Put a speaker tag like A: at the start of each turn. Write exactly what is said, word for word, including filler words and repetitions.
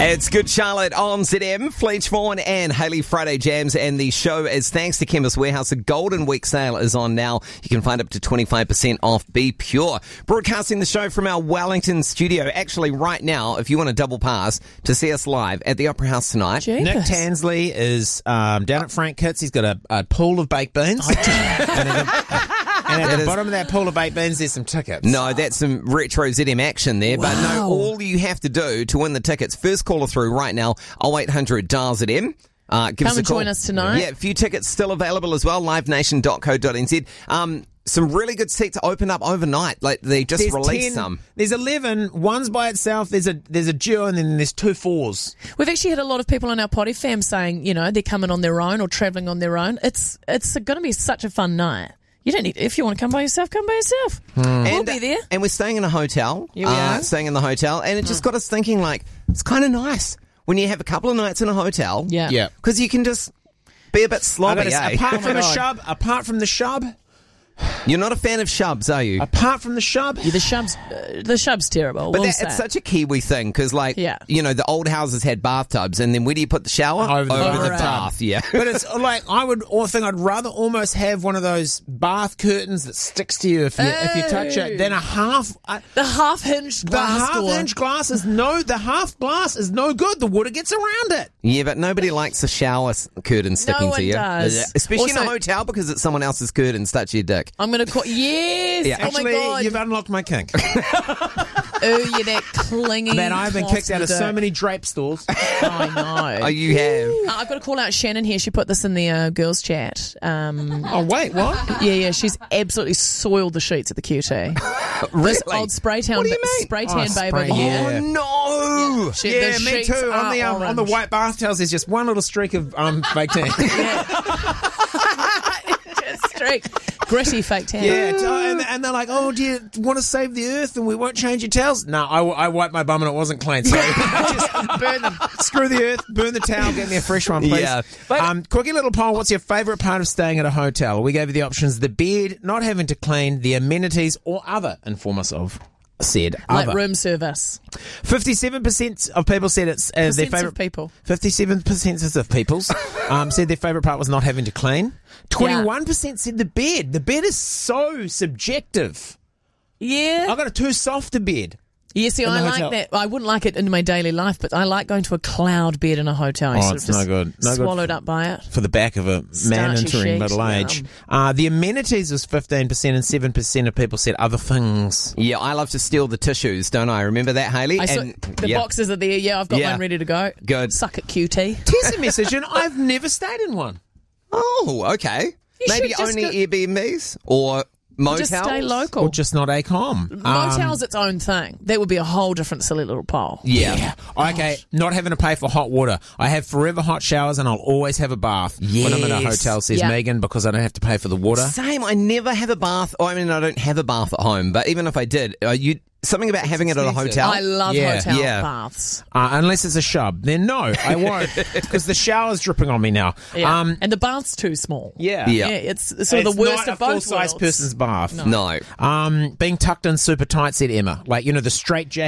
A: It's Good Charlotte on Z M. Fleech Vaughan and Hayley Friday Jams, and the show is thanks to Chemist Warehouse. The Golden Week sale is on now. You can find up to twenty-five percent off Be Pure. Broadcasting the show from our Wellington studio. Actually, right now, if you want a double pass to see us live at the Opera House tonight.
B: Jeepers.
C: Nick Tansley is um, down at Frank Kitts. He's got a, a pool of baked beans. and at the, and at the
A: is-
C: bottom of that pool of baked beans, there's some tickets.
A: No, that's some retro Z M action there. But no,
B: Wow.
A: all you have to do to win the tickets, first caller through right now, oh eight hundred dial Z M. Uh, give
B: Come
A: us a
B: and
A: call.
B: join us tonight.
A: Yeah, a few tickets still available as well, live nation dot co dot n z. Um, some really good seats open up overnight. Like, they just
C: There's
A: released
C: ten,
A: some.
C: There's eleven. One's by itself. There's a there's a duo, and then there's two fours.
B: We've actually had a lot of people on our potty fam saying, you know, they're coming on their own or travelling on their own. It's it's going to be such a fun night. You don't need, if you want to come by yourself, come by yourself. We'll
A: And,
B: be there.
A: And we're staying in a hotel.
B: Here we
A: uh,
B: are.
A: Staying in the hotel. And it just got us thinking, like, it's kind of nice when you have a couple of nights in a hotel.
B: Yeah.
C: Yeah.
A: Because you can just be a bit
C: I
A: slobby,
C: gotta say,
A: eh?
C: apart
B: Oh my
C: from the
B: God.
C: shub, apart from the shub,
A: You're not a fan of shubs, are you?
C: apart from the shub,
B: Yeah, the shub's uh, the shub's terrible.
A: But
B: we'll
A: that,
B: say.
A: it's such a Kiwi thing, because, like,
B: Yeah.
A: you know, the old houses had bathtubs, and then where do you put the shower?
C: Over the
A: Over the
B: bath.
A: bath, yeah.
C: But it's like I would or think I'd rather almost have one of those bath curtains that sticks to you if you if you touch it than a half. Uh,
B: the half hinged
C: the
B: glass
C: half
B: door.
C: inch glass is no. The half glass is no good. The water gets around it.
A: Yeah, but nobody likes a shower s- curtain sticking
B: one
A: to you.
B: does.
A: Yeah. Especially in
B: Also-
A: a hotel, because it's someone else's curtain stuck to your dick.
B: I'm going to call. Yes.
A: Yeah.
B: Oh
C: Actually,
B: my God.
C: you've unlocked my kink.
B: Oh, yeah, that clinging.
C: that I've been
B: cloth
C: kicked out
B: to
C: of
B: the
C: so
B: dirt.
C: many drape stores.
B: I know.
A: Oh, you have.
B: Uh, I've got to call out Shannon here. She put this in the uh, girls' chat. Um,
C: Oh wait, what?
B: yeah, yeah. She's absolutely soiled the sheets at the Q T.
A: Really?
B: This old spray tan,
A: What do you mean?
B: spray
C: Oh,
B: tan babe
C: spray-
B: over here.
C: yeah.
A: Oh, no!
B: She-
C: Yeah,
B: the
C: me
B: sheets
C: too. On
B: are
C: the um, on the
B: orange.
C: white bath towels, there's just one little streak of um fake tan.
B: Streak. Gritty fake tan.
C: Yeah, t- and, and they're like, "Oh, do you want to save the earth and we won't change your towels?" No, I, I wiped my bum and it wasn't clean. So just burn them. Screw the earth, burn the towel, get me a fresh one, please.
A: Yeah.
C: Um, quickie little poll: what's your favourite part of staying at a hotel? We gave you the options: the bed, not having to clean, the amenities, or other. Inform us of said
B: Like
C: other.
B: room service.
C: Fifty-seven percent of people said it's uh, their
B: Percents of
C: favourite.
B: people.
C: Fifty-seven percent of people's um, said their favourite part was not having to clean. Twenty-one percent said the bed. The bed is so subjective.
B: Yeah.
C: I got a too soft a bed.
B: Yeah, see,
C: in the
B: I like
C: hotel.
B: that. I wouldn't like it in my daily life, but I like going to a cloud bed in a hotel. You
C: Oh,
B: sort
C: it's
B: of just
C: no good. No good
B: swallowed
C: for-
B: up by it.
C: For the back of a man
B: Starchy
C: entering
B: sheet,
C: middle age.
B: yum.
C: Uh, the amenities was fifteen percent and seven percent of people said other things.
A: Yeah, I love to steal the tissues, don't I? Remember that, Hayley?
B: I saw,
A: And-
B: the
A: yeah.
B: boxes are there. Yeah, I've got
A: Yeah.
B: one ready to go.
A: Good.
B: Suck it, Q T.
C: Here's a message, and I've never stayed in one.
A: Oh, okay.
B: You
A: Maybe
B: should just
A: only
B: go-
A: Airbnbs or motels?
B: Just stay local.
C: Or just not A COM.
B: Motel's its own thing. That would be a whole different silly little poll.
A: Yeah.
C: Okay, not having to pay for hot water. I have forever hot showers and I'll always have a bath when I'm in a
A: Yes.
C: hotel, says
B: Yeah.
C: Megan, because I don't have to pay for the water.
A: Same. I never have a bath. Oh, I mean, I don't have a bath at home, but even if I did, uh, you something about having it at a
C: expensive.
A: hotel.
B: I love
C: Yeah.
B: hotel
A: Yeah.
B: baths.
C: Uh, unless it's a shub. Then no, I won't, because the shower's dripping on me now.
B: Yeah.
C: Um,
B: and the bath's too small.
C: yeah.
A: Yeah.
B: Yeah, it's sort of
C: It's
B: the worst
C: not
B: of
C: a
B: both
C: full-size
B: worlds.
C: person's bath.
A: no.
C: Um, being tucked in super tight, said Emma. Like, you know, the straight jacket